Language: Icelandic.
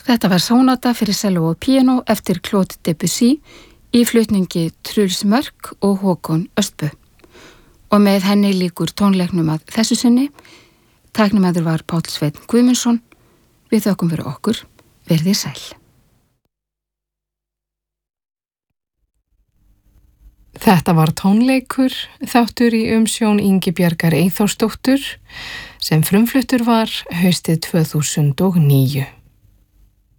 Þetta var sónata fyrir cello og piano eftir Claude Debussy í flutningi Truls Mörk og Håkon Östbø. Og með henni lýkur tónleiknum að þessu sinni. Tæknimaður var Páll Sveinn Guðmundsson. Við þökkum fyrir okkur. Verðið sæl. Þetta var tónleikur, þáttur í umsjón Ingibjargar Eyþórsdóttur sem frumfluttur var haustið 2009.